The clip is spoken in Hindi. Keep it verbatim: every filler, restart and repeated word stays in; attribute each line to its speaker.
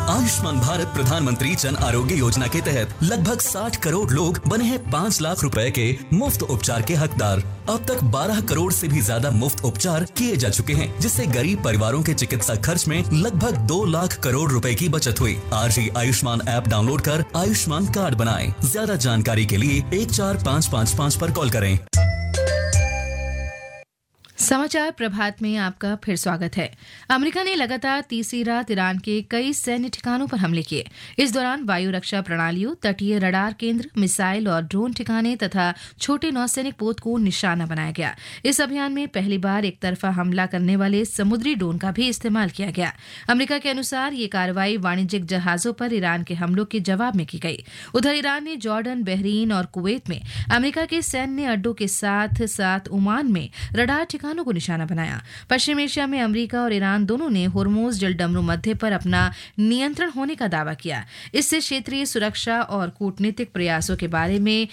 Speaker 1: आयुष्मान भारत प्रधानमंत्री जन आरोग्य योजना के तहत लगभग साठ करोड़ लोग बने हैं पाँच लाख रुपए के मुफ्त उपचार के हकदार। अब तक बारह करोड़ से भी ज्यादा मुफ्त उपचार किए जा चुके हैं, जिससे गरीब परिवारों के चिकित्सा खर्च में लगभग दो लाख करोड़ रुपए की बचत हुई। आज ही आयुष्मान ऐप डाउनलोड कर आयुष्मान कार्ड बनाएं। ज्यादा जानकारी के लिए एक चार पाँच पाँच पाँच पर कॉल करें।
Speaker 2: समाचार प्रभात में आपका फिर स्वागत है। अमेरिका ने लगातार तीसरी रात ईरान के कई सैन्य ठिकानों पर हमले किए। इस दौरान वायु रक्षा प्रणालियों, तटीय रडार केंद्र, मिसाइल और ड्रोन ठिकाने तथा छोटे नौसैनिक पोत को निशाना बनाया गया। इस अभियान में पहली बार एक तरफा हमला करने वाले समुद्री ड्रोन का भी इस्तेमाल किया गया। अमेरिका के अनुसार ये कार्रवाई वाणिज्यिक जहाजों पर ईरान के हमलों के जवाब में की गई। उधर ईरान ने जॉर्डन, बहरीन और कुवैत में अमेरिका के सैन्य अड्डों के साथ साथ ओमान में रडार ठिकानों को निशाना बनाया। पश्चिम एशिया में अमेरिका और ईरान दोनों ने होर्मुज जलडमरू मध्य पर अपना नियंत्रण होने का दावा किया। इससे क्षेत्रीय सुरक्षा और कूटनीतिक प्रयासों के बारे में